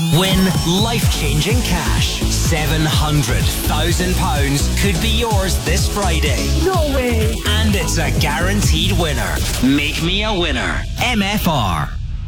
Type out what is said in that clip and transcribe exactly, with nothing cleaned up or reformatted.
Win life-changing cash. seven hundred thousand pounds could be yours this Friday. No way. And it's a guaranteed winner. Make me a winner. M F R.